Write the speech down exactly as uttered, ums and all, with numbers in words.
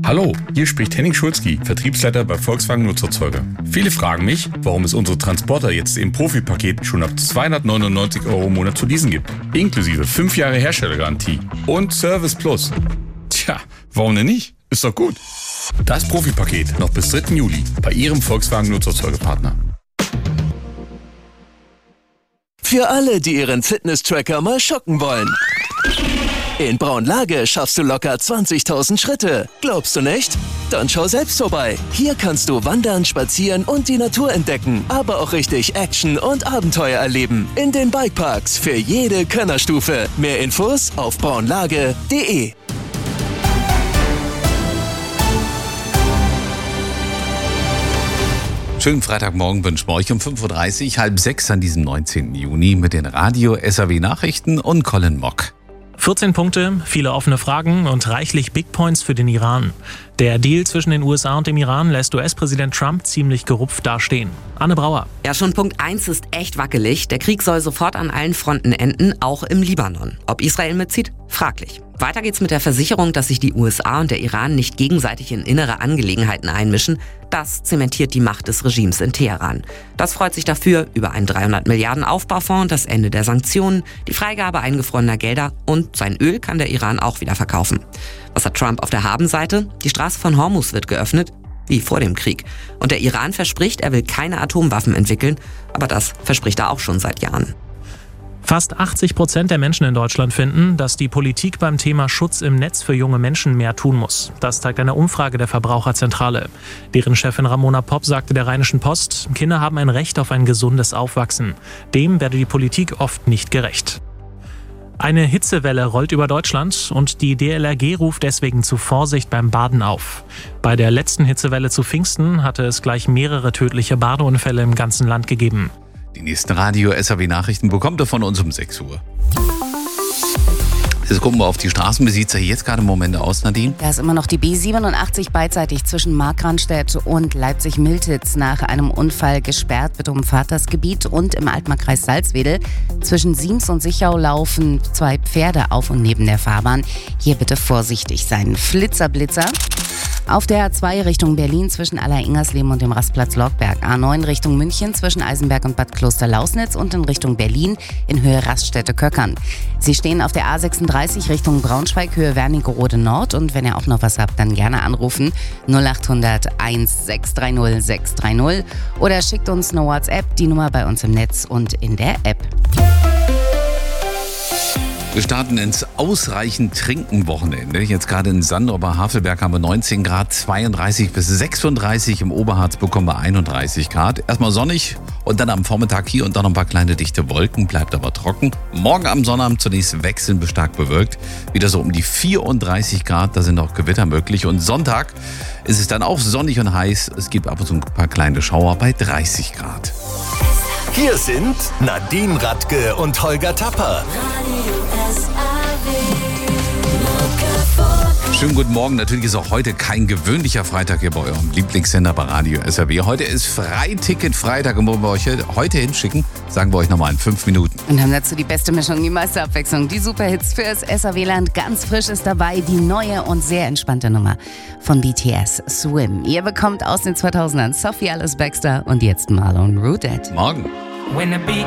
Hallo, hier spricht Henning Schulzki, Vertriebsleiter bei Volkswagen Nutzerzeuger. Viele fragen mich, warum es unsere Transporter jetzt im Profi-Paket schon ab zweihundertneunundneunzig Euro im Monat zu leasen gibt. Inklusive fünf Jahre Herstellergarantie und Service Plus. Tja, warum denn nicht? Ist doch gut. Das Profi-Paket noch bis dritten Juli bei Ihrem Volkswagen Nutzerzeugerpartner. Für alle, die ihren Fitness-Tracker mal schocken wollen. In Braunlage schaffst du locker zwanzigtausend Schritte. Glaubst du nicht? Dann schau selbst vorbei. Hier kannst du wandern, spazieren und die Natur entdecken, aber auch richtig Action und Abenteuer erleben. In den Bikeparks für jede Könnerstufe. Mehr Infos auf braunlage punkt de. Schönen Freitagmorgen wünschen wir euch um fünf Uhr dreißig, halb sechs an diesem neunzehnten Juni mit den Radio-S A W-Nachrichten und Colin Mock. vierzehn Punkte, viele offene Fragen und reichlich Big Points für den Iran. Der Deal zwischen den U S A und dem Iran lässt U S-Präsident Trump ziemlich gerupft dastehen. Anne Brauer. Ja, schon Punkt eins ist echt wackelig. Der Krieg soll sofort an allen Fronten enden, auch im Libanon. Ob Israel mitzieht? Fraglich. Weiter geht's mit der Versicherung, dass sich die U S A und der Iran nicht gegenseitig in innere Angelegenheiten einmischen. Das zementiert die Macht des Regimes in Teheran. Das freut sich dafür über einen dreihundert Milliarden Aufbaufonds, das Ende der Sanktionen, die Freigabe eingefrorener Gelder und sein Öl kann der Iran auch wieder verkaufen. Was hat Trump auf der Habenseite? Die Straße von Hormuz wird geöffnet, wie vor dem Krieg. Und der Iran verspricht, er will keine Atomwaffen entwickeln, aber das verspricht er auch schon seit Jahren. Fast achtzig Prozent der Menschen in Deutschland finden, dass die Politik beim Thema Schutz im Netz für junge Menschen mehr tun muss. Das zeigt eine Umfrage der Verbraucherzentrale. Deren Chefin Ramona Popp sagte der Rheinischen Post, Kinder haben ein Recht auf ein gesundes Aufwachsen. Dem werde die Politik oft nicht gerecht. Eine Hitzewelle rollt über Deutschland und die D L R G ruft deswegen zu Vorsicht beim Baden auf. Bei der letzten Hitzewelle zu Pfingsten hatte es gleich mehrere tödliche Badeunfälle im ganzen Land gegeben. Die nächsten Radio-S A W-Nachrichten bekommt ihr von uns um sechs Uhr. Jetzt gucken wir auf die Straßen. Wie sieht es jetzt gerade im Moment aus, Nadine? Da ist immer noch die B siebenundachtzig beidseitig zwischen Markranstädt und Leipzig-Miltitz nach einem Unfall gesperrt, wird umfahrt das Gebiet und im Altmarkkreis Salzwedel. Zwischen Siems und Sichau laufen zwei Pferde auf und neben der Fahrbahn. Hier bitte vorsichtig sein. Flitzer, Blitzer. Auf der A zwei Richtung Berlin zwischen Aller-Ingersleben und dem Rastplatz Lorgberg. A neun Richtung München zwischen Eisenberg und Bad Kloster-Lausnitz und in Richtung Berlin in Höhe Raststätte-Köckern. Sie stehen auf der A sechsunddreißig Richtung Braunschweig, Höhe Wernigerode Nord. Und wenn ihr auch noch was habt, dann gerne anrufen null acht hundert eins sechs drei null sechs drei null oder schickt uns eine WhatsApp, die Nummer bei uns im Netz und in der App. Wir starten ins ausreichend Trinken-Wochenende. Jetzt gerade in Sandra bei Havelberg haben wir neunzehn Grad, zweiunddreißig bis sechsunddreißig. Im Oberharz bekommen wir einunddreißig Grad. Erstmal sonnig und dann am Vormittag hier und dann noch ein paar kleine dichte Wolken. Bleibt aber trocken. Morgen am Sonnabend zunächst wechselnd bis stark bewölkt. Wieder so um die vierunddreißig Grad, da sind auch Gewitter möglich. Und Sonntag ist es dann auch sonnig und heiß. Es gibt ab und zu ein paar kleine Schauer bei dreißig Grad. Hier sind Nadine Radke und Holger Tapper. Schönen guten Morgen. Natürlich ist auch heute kein gewöhnlicher Freitag hier bei eurem Lieblingssender bei Radio S A W. Heute ist Freiticket-Freitag und wo wir euch heute hinschicken, sagen wir euch nochmal in fünf Minuten. Und haben dazu die beste Mischung, die meiste Abwechslung, die Superhits fürs S A W-Land. Ganz frisch ist dabei die neue und sehr entspannte Nummer von B T S, Swim. Ihr bekommt aus den zweitausendern Sophie Alice Baxter und jetzt Marlon Rudett. Morgen. When the beat